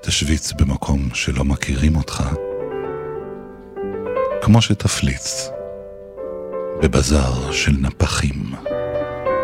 תשוויץ במקום שלא מכירים אותך, כמו שתפליץ בבזר של נפחים.